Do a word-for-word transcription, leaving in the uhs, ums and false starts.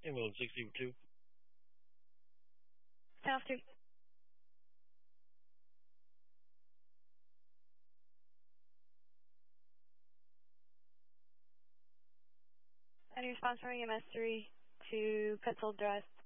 Ambulance sixty-two. ten off two. Any response from E M S three to Petzold Drive?